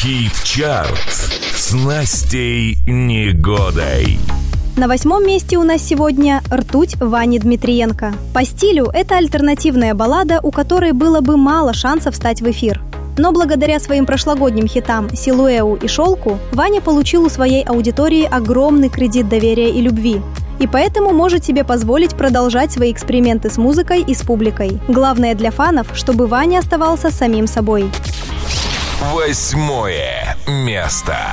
Хит-чарт с Настей Негодой. На 8-м месте у нас сегодня «Ртуть» Вани Дмитриенко. По стилю это альтернативная баллада, у которой было бы мало шансов встать в эфир. Но благодаря своим прошлогодним хитам «Силуэу» и «Шелку» Ваня получил у своей аудитории огромный кредит доверия и любви. И поэтому может себе позволить продолжать свои эксперименты с музыкой и с публикой. Главное для фанов, чтобы Ваня оставался самим собой. 8-е место.